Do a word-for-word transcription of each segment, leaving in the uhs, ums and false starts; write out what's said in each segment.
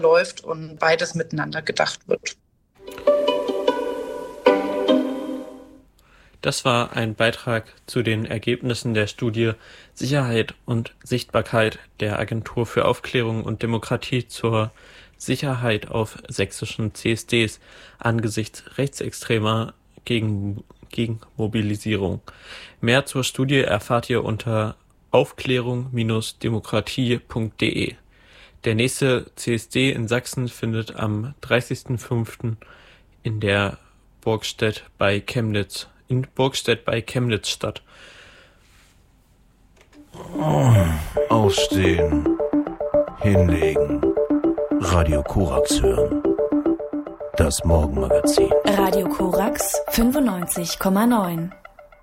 läuft und beides miteinander gedacht wird. Das war ein Beitrag zu den Ergebnissen der Studie Sicherheit und Sichtbarkeit der Agentur für Aufklärung und Demokratie zur Sicherheit auf sächsischen C S Ds angesichts rechtsextremer Gegen- Gegenmobilisierung. Mehr zur Studie erfahrt ihr unter aufklärung Bindestrich demokratie Punkt de. Der nächste C S D in Sachsen findet am dreißigsten fünften in der Burgstedt bei Chemnitz in Burgstedt bei Chemnitz statt. Aufstehen, hinlegen, Radio Korax hören. Das Morgenmagazin. Radio Korax fünfundneunzig Komma neun.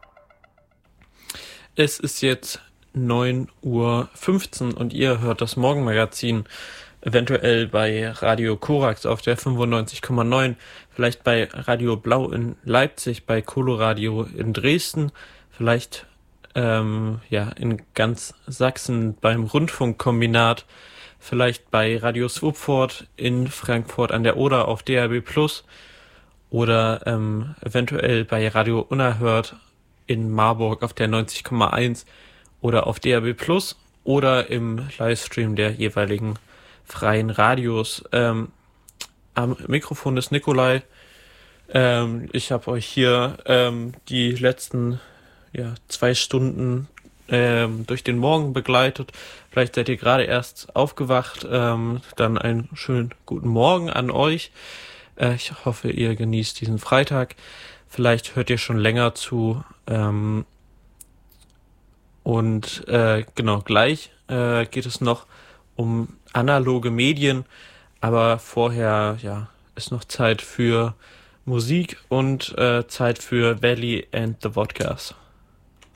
Es ist jetzt neun Uhr fünfzehn und ihr hört das Morgenmagazin eventuell bei Radio Korax auf der fünfundneunzig Komma neun, vielleicht bei Radio Blau in Leipzig, bei Coloradio in Dresden, vielleicht ähm, ja in ganz Sachsen beim Rundfunkkombinat, vielleicht bei Radio Swupford in Frankfurt an der Oder auf D A B plus oder ähm, eventuell bei Radio Unerhört in Marburg auf der neunzig Komma eins oder auf D A B plus oder im Livestream der jeweiligen freien Radios. Ähm, am Mikrofon ist Nikolai. Ähm, ich habe euch hier ähm, die letzten ja, zwei Stunden ähm, durch den Morgen begleitet. Vielleicht seid ihr gerade erst aufgewacht. Ähm, dann einen schönen guten Morgen an euch. Äh, ich hoffe, ihr genießt diesen Freitag. Vielleicht hört ihr schon länger zu. Ähm, und äh, genau, gleich äh, geht es noch um analoge Medien, aber vorher ja ist noch Zeit für Musik und äh, Zeit für Valley and the Vodkas.